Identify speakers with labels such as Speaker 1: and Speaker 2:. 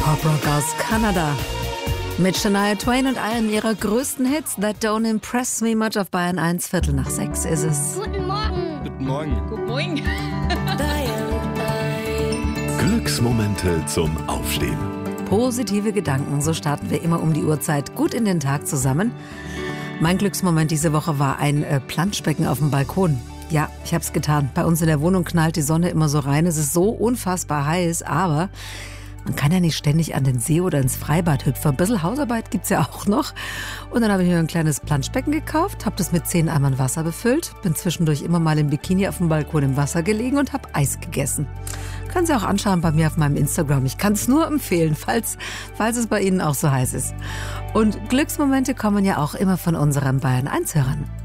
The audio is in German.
Speaker 1: Poprock aus Kanada. Mit Shania Twain und einem ihrer größten Hits, That Don't Impress Me Much, auf Bayern 1, 5:45 ist es.
Speaker 2: Guten Morgen.
Speaker 3: Guten Morgen.
Speaker 2: Guten Morgen.
Speaker 4: Glücksmomente zum Aufstehen.
Speaker 1: Positive Gedanken, so starten wir immer um die Uhrzeit gut in den Tag zusammen. Mein Glücksmoment diese Woche war ein Planschbecken auf dem Balkon. Ja, ich hab's getan. Bei uns in der Wohnung knallt die Sonne immer so rein. Es ist so unfassbar heiß, aber man kann ja nicht ständig an den See oder ins Freibad hüpfen. Ein bisschen Hausarbeit gibt's ja auch noch. Und dann habe ich mir ein kleines Planschbecken gekauft, habe das mit 10 Eimern Wasser befüllt, bin zwischendurch immer mal im Bikini auf dem Balkon im Wasser gelegen und habe Eis gegessen. Können Sie auch anschauen bei mir auf meinem Instagram. Ich kann es nur empfehlen, falls es bei Ihnen auch so heiß ist. Und Glücksmomente kommen ja auch immer von unseren Bayern 1-Hörern.